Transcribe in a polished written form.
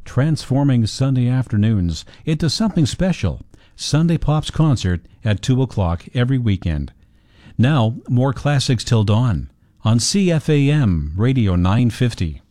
transforming Sunday afternoons into something special. Sunday Pops Concert at 2 o'clock every weekend. Now, more classics till dawn on CFAM Radio 950.